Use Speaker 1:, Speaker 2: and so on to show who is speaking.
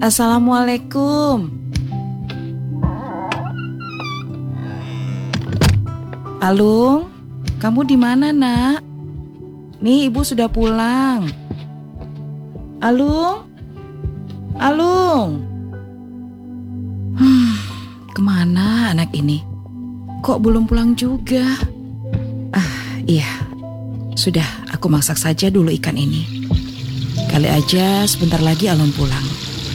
Speaker 1: Assalamualaikum. Alung, kamu di mana, Nak? Nih, Ibu sudah pulang. Alung? Alung? Kemana anak ini? Kok belum pulang juga? Iya. Sudah, aku masak saja dulu ikan ini. Kali aja sebentar lagi Alung pulang.